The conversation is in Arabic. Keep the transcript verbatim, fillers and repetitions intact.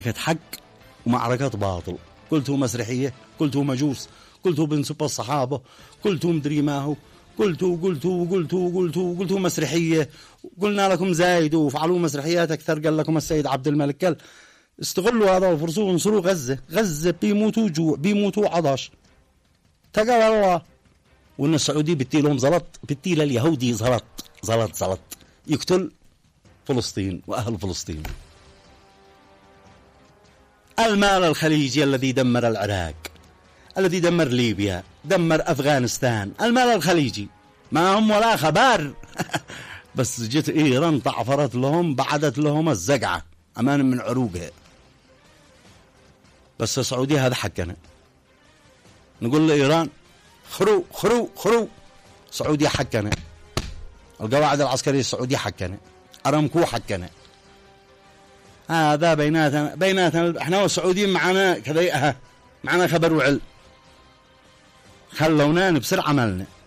حق ومعركة باطل، قلتوا مسرحية، قلتوا مجوس، قلتوا بنسب الصحابة، قلتوا مدري ما هو، قلتوا قلتوا قلتوا قلتوا قلتوا مسرحية، قلنا لكم زايدوا وفعلوا مسرحيات أكثر. قال لكم السيد عبد الملك قال استغلوا هذا وفرصوه وانصروا غزة. غزة بيموتوا جوع، بيموتوا عطش. تقى والله. وإن السعودي بتي لهم زلط، بتي لليهودي زلط زلط زلط يقتل فلسطين وأهل فلسطين. المال الخليجي الذي دمر العراق، الذي دمر ليبيا، دمر أفغانستان، المال الخليجي ما هم ولا خبر. بس جت إيران طعفرت لهم، بعدت لهم الزقعة أمان من عروقها. بس السعودي هذا حقنا، نقول لإيران خرو خرو خرو، سعودية حقنا، القواعد العسكرية السعودية حقنا، أرامكو حقنا. هذا بيناتنا بيناتنا احنا والسعوديين معنا كذا، معنا خبر وعلم، خلونا نبصر عملنا.